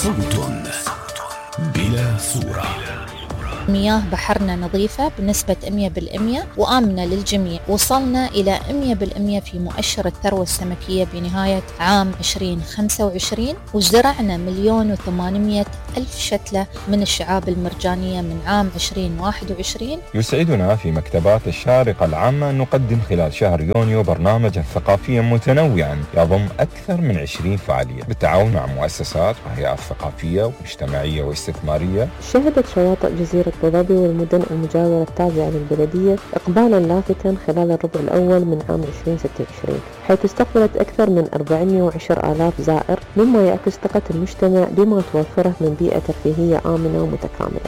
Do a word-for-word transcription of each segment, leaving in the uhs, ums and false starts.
صوت بلا صورة. مياه بحرنا نظيفة بنسبة مئة بالمئة وآمنة للجميع. وصلنا إلى مئة بالمئة في مؤشر الثروة السمكية بنهاية عام عشرين خمسة وعشرين، وزرعنا مليون وثمانمائة ألف شتلة من الشعاب المرجانية من عام عشرين واحد وعشرين. يسعدنا في مكتبات الشارقة العامة أن نقدم خلال شهر يونيو برنامجا ثقافيا متنوعا يضم أكثر من عشرين فعالية بالتعاون مع مؤسسات وهيئات ثقافية ومجتمعية واستثمارية. شهدت شواطئ جزيرة أبو ظبي والمدن المجاورة التابعة للبلدية إقبالا لافتا خلال الربع الأول من عام عشرين ستة وعشرين، حيث استقبلت أكثر من أربعمائة وعشرة آلاف زائر، مما يعكس ثقة المجتمع بما توفره من بيئة ترفيهية آمنة ومتكاملة.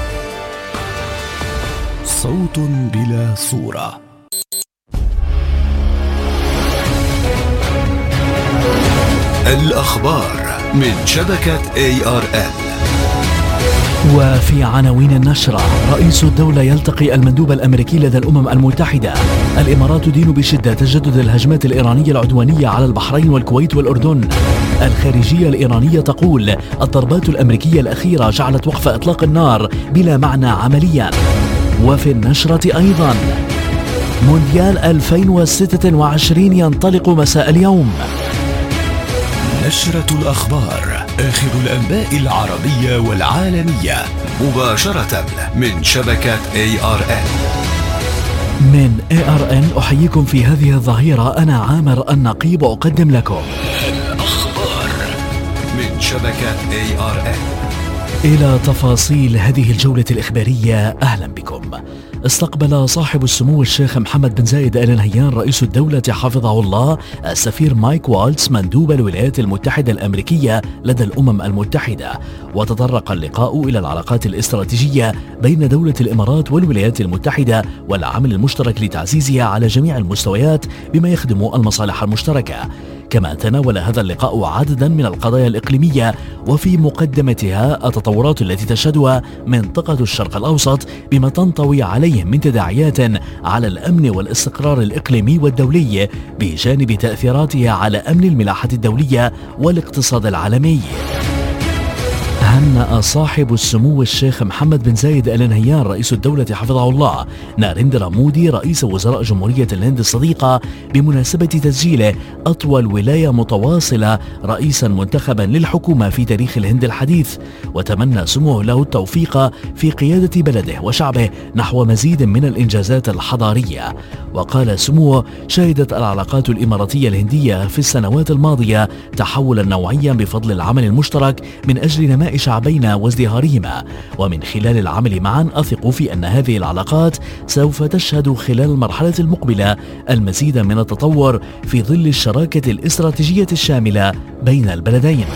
صوت بلا صورة. الأخبار من شبكة إيه آر إل. وفي عناوين النشرة: رئيس الدولة يلتقي المندوب الأمريكي لدى الأمم المتحدة. الإمارات تدين بشدة تجدد الهجمات الإيرانية العدوانية على البحرين والكويت والأردن. الخارجية الإيرانية تقول الضربات الأمريكية الأخيرة جعلت وقف إطلاق النار بلا معنى عمليا. وفي النشرة أيضا: مونديال ألفين وستة وعشرين ينطلق مساء اليوم. نشرة الأخبار، آخر الأنباء العربية والعالمية مباشرة من شبكة إيه آر إل. من إيه آر إل أحييكم في هذه الظهيرة، أنا عامر النقيب أقدم لكم الأخبار من شبكة إيه آر إل. إلى تفاصيل هذه الجولة الإخبارية، أهلا بكم. استقبل صاحب السمو الشيخ محمد بن زايد آل نهيان رئيس الدولة حفظه الله السفير مايك والتز مندوب الولايات المتحدة الأمريكية لدى الأمم المتحدة. وتطرق اللقاء إلى العلاقات الاستراتيجية بين دولة الإمارات والولايات المتحدة والعمل المشترك لتعزيزها على جميع المستويات بما يخدم المصالح المشتركة. كما تناول هذا اللقاء عددا من القضايا الإقليمية، وفي مقدمتها التطورات التي تشهدها منطقة الشرق الأوسط بما تنطوي عليه من تداعيات على الأمن والاستقرار الإقليمي والدولي، بجانب تأثيراتها على أمن الملاحة الدولية والاقتصاد العالمي. هنأ صاحب السمو الشيخ محمد بن زايد آل نهيان رئيس الدولة حفظه الله ناريندرا مودي رئيس وزراء جمهورية الهند الصديقة بمناسبة تسجيله أطول ولاية متواصلة رئيسا منتخبا للحكومة في تاريخ الهند الحديث، وتمنى سموه له التوفيق في قيادة بلده وشعبه نحو مزيد من الإنجازات الحضارية. وقال سموه: شهدت العلاقات الإماراتية الهندية في السنوات الماضية تحولا نوعيا بفضل العمل المشترك من أجل نماء شعبينا وازدهارهما، ومن خلال العمل معا أثق في أن هذه العلاقات سوف تشهد خلال المرحلة المقبلة المزيد من التطور في ظل الشراكة الاستراتيجية الشاملة بين البلدين.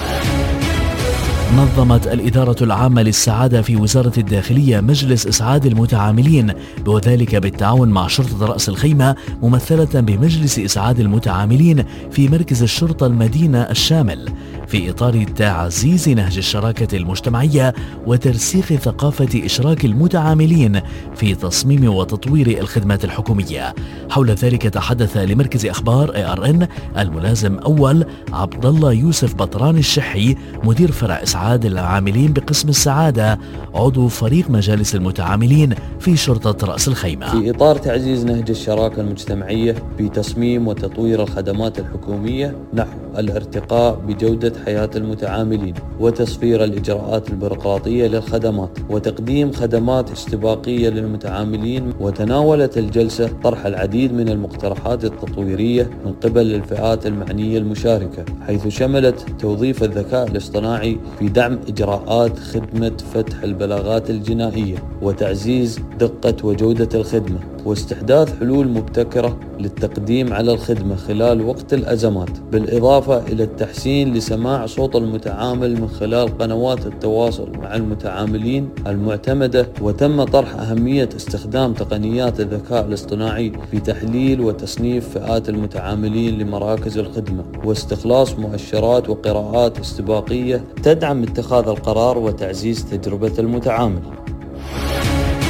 نظمت الإدارة العامة للسعادة في وزارة الداخلية مجلس إسعاد المتعاملين، وذلك بالتعاون مع شرطة رأس الخيمة ممثلة بمجلس إسعاد المتعاملين في مركز الشرطة المدينة الشامل، في إطار تعزيز نهج الشراكة المجتمعية وترسيخ ثقافة إشراك المتعاملين في تصميم وتطوير الخدمات الحكومية. حول ذلك تحدث لمركز أخبار إيه آر إن الملازم أول عبد الله يوسف بطران الشحي مدير فرع إسعاد العاملين بقسم السعادة، عضو فريق مجالس المتعاملين في شرطة رأس الخيمة. في إطار تعزيز نهج الشراكة المجتمعية في تصميم وتطوير الخدمات الحكومية نحو الارتقاء بجودة حياة المتعاملين وتصفير الإجراءات البيروقراطية للخدمات وتقديم خدمات استباقية للمتعاملين، وتناولت الجلسة طرح العديد من المقترحات التطويرية من قبل الفئات المعنية المشاركة، حيث شملت توظيف الذكاء الاصطناعي في دعم إجراءات خدمة فتح البلاغات الجنائية وتعزيز دقة وجودة الخدمة، واستحداث حلول مبتكرة للتقديم على الخدمة خلال وقت الأزمات، بالإضافة إلى التحسين لسماع صوت المتعامل من خلال قنوات التواصل مع المتعاملين المعتمدة. وتم طرح أهمية استخدام تقنيات الذكاء الاصطناعي في تحليل وتصنيف فئات المتعاملين لمراكز الخدمة واستخلاص مؤشرات وقراءات استباقية تدعم اتخاذ القرار وتعزيز تجربة المتعامل.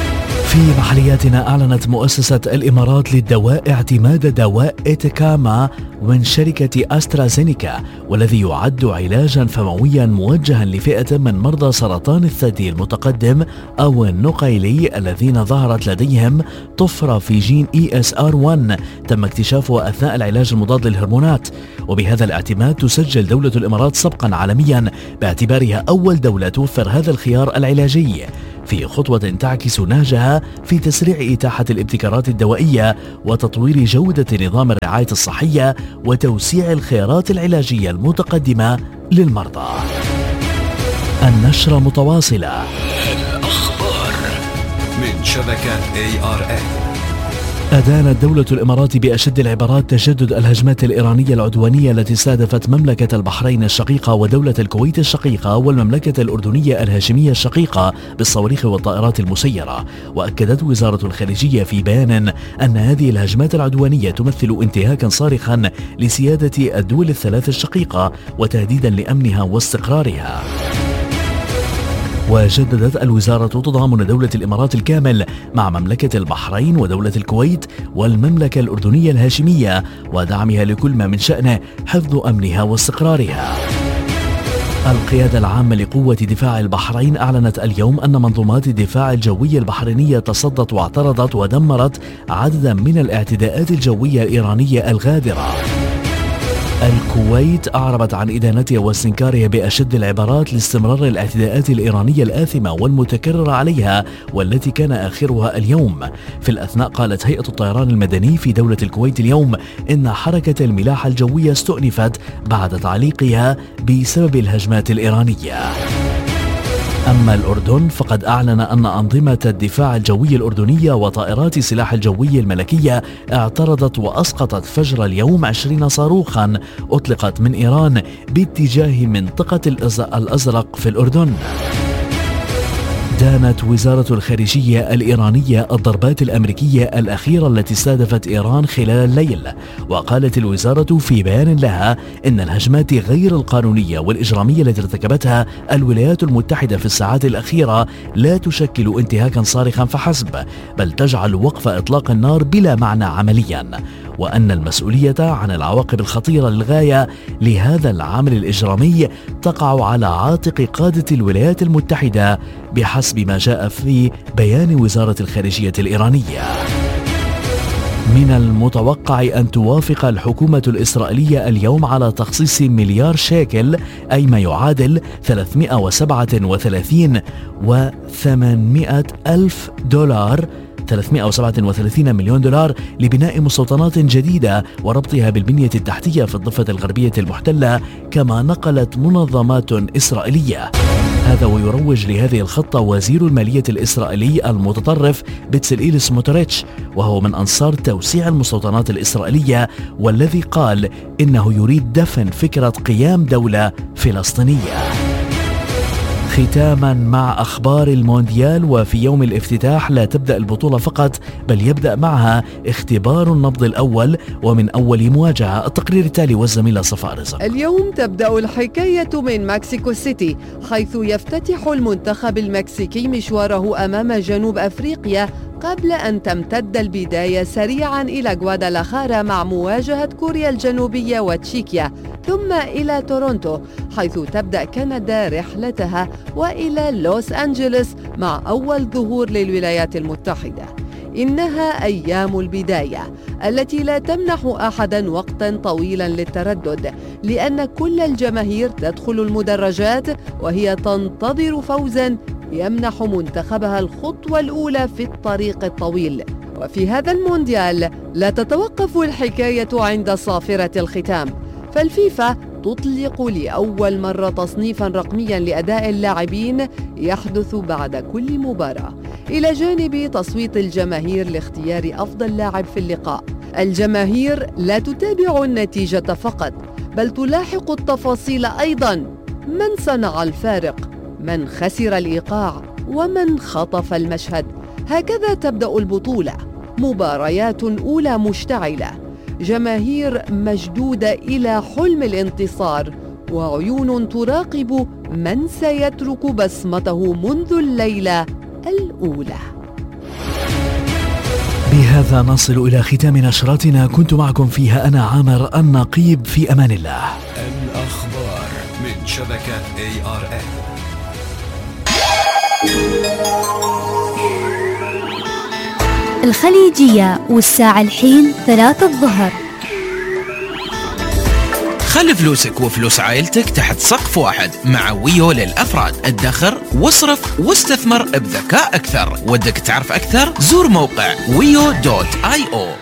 في محلياتنا أعلنت مؤسسة الإمارات للدواء اعتماد دواء إتكاما من شركة أسترازينيكا، والذي يعد علاجا فمويا موجها لفئة من مرضى سرطان الثدي المتقدم أو النقيلي الذين ظهرت لديهم طفرة في جين إي إس آر واحد تم اكتشافه أثناء العلاج المضاد للهرمونات. وبهذا الاعتماد تسجل دولة الإمارات سبقا عالميا باعتبارها أول دولة توفر هذا الخيار العلاجي، في خطوة تعكس نهجها في تسريع إتاحة الابتكارات الدوائية وتطوير جودة نظام الرعاية الصحية وتوسيع الخيارات العلاجية المتقدمة للمرضى. النشرة متواصلة. الأخبار من شبكة إيه آر إيه. أدانت دولة الإمارات بأشد العبارات تجدد الهجمات الإيرانية العدوانية التي استهدفت مملكة البحرين الشقيقة ودولة الكويت الشقيقة والمملكة الأردنية الهاشمية الشقيقة بالصواريخ والطائرات المسيرة. وأكدت وزارة الخارجية في بيان أن هذه الهجمات العدوانية تمثل انتهاكا صارخا لسيادة الدول الثلاث الشقيقة وتهديدا لأمنها واستقرارها. وجددت الوزارة تضامن دولة الإمارات الكامل مع مملكة البحرين ودولة الكويت والمملكة الأردنية الهاشمية ودعمها لكل ما من شأنه حفظ أمنها واستقرارها. القيادة العامة لقوة دفاع البحرين أعلنت اليوم أن منظومات الدفاع الجوي البحرينية تصدت واعترضت ودمرت عددا من الاعتداءات الجوية الإيرانية الغادرة. الكويت أعربت عن إدانتها واستنكارها بأشد العبارات لاستمرار الاعتداءات الإيرانية الآثمة والمتكررة عليها والتي كان آخرها اليوم. في الأثناء قالت هيئة الطيران المدني في دولة الكويت اليوم إن حركة الملاحة الجوية استؤنفت بعد تعليقها بسبب الهجمات الإيرانية. أما الأردن فقد أعلن أن أنظمة الدفاع الجوي الأردنية وطائرات السلاح الجوي الملكية اعترضت وأسقطت فجر اليوم عشرين صاروخا أطلقت من إيران باتجاه منطقة الأزرق في الأردن. دانت وزارة الخارجية الإيرانية الضربات الأمريكية الأخيرة التي استهدفت إيران خلال الليل. وقالت الوزارة في بيان لها إن الهجمات غير القانونية والإجرامية التي ارتكبتها الولايات المتحدة في الساعات الأخيرة لا تشكل انتهاكا صارخا فحسب، بل تجعل وقف إطلاق النار بلا معنى عمليا، وأن المسؤولية عن العواقب الخطيرة للغاية لهذا العمل الإجرامي تقع على عاتق قادة الولايات المتحدة بحسب ما جاء في بيان وزارة الخارجية الإيرانية. من المتوقع أن توافق الحكومة الإسرائيلية اليوم على تخصيص مليار شيكل أي ما يعادل ثلاثمائة وسبعة وثلاثين وثمانمائة ألف دولار ثلاثمائة وسبعة وثلاثين مليون دولار لبناء مستوطنات جديدة وربطها بالبنية التحتية في الضفة الغربية المحتلة كما نقلت منظمات إسرائيلية. هذا ويروج لهذه الخطة وزير المالية الإسرائيلي المتطرف بتسلئيل سموتريتش، وهو من أنصار توسيع المستوطنات الإسرائيلية والذي قال إنه يريد دفن فكرة قيام دولة فلسطينية. ختاما مع أخبار المونديال، وفي يوم الافتتاح لا تبدأ البطولة فقط بل يبدأ معها اختبار النبض الأول ومن أول مواجهة. التقرير التالي والزميلة صفاء رزق. اليوم تبدأ الحكاية من مكسيكو سيتي، حيث يفتتح المنتخب المكسيكي مشواره أمام جنوب أفريقيا قبل أن تمتد البداية سريعا إلى غوادالاخارا مع مواجهة كوريا الجنوبية وتشيكيا، ثم إلى تورونتو حيث تبدأ كندا رحلتها، وإلى لوس أنجلوس مع أول ظهور للولايات المتحدة. إنها أيام البداية التي لا تمنح أحدا وقتا طويلا للتردد، لأن كل الجماهير تدخل المدرجات وهي تنتظر فوزا يمنح منتخبها الخطوة الأولى في الطريق الطويل. وفي هذا المونديال لا تتوقف الحكاية عند صافرة الختام، فالفيفا تطلق لأول مرة تصنيفا رقميا لأداء اللاعبين يحدث بعد كل مباراة، إلى جانب تصويت الجماهير لاختيار أفضل لاعب في اللقاء. الجماهير لا تتابع النتيجة فقط بل تلاحق التفاصيل أيضا، من صنع الفارق، من خسر الإيقاع، ومن خطف المشهد. هكذا تبدأ البطولة، مباريات أولى مشتعلة، جماهير مشدودة إلى حلم الانتصار، وعيون تراقب من سيترك بصمته منذ الليلة الأولى. بهذا نصل إلى ختام نشرتنا، كنت معكم فيها أنا عامر النقيب، في أمان الله. الأخبار من شبكة إيه آر إن. الخليجية والساعة الحين ثلاثة الظهر. خلي فلوسك وفلوس عائلتك تحت سقف واحد مع ويو للأفراد. ادخر واصرف واستثمر بذكاء أكثر. ودك تعرف أكثر؟ زور موقع ويو دوت آي أو.